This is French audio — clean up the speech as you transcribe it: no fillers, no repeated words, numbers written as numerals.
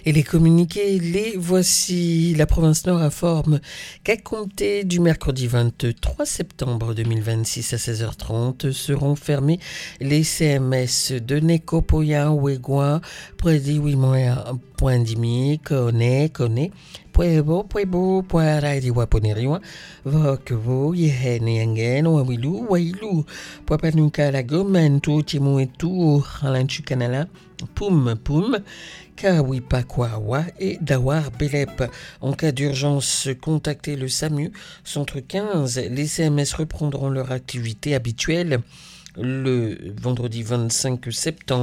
Et les communiqués, les voici. La province Nord informe qu'à compter du mercredi 23 septembre 2026 à 16h30 seront fermés les CMS de Nekopoya, Ouegua, Predi, Wimoya, Point Dimi, Kone, Puebo, Puara, Waponeriwa, Vokvo, Yehene, Yangen, Wawilu, Wailu, Puapanuka, Lagomentu, Timuetu, Halanchukanala, Poum, Kawipakwawa et Dawar Belep. En cas d'urgence, contactez le SAMU, centre 15. Les CMS reprendront leur activité habituelle le vendredi 25 septembre.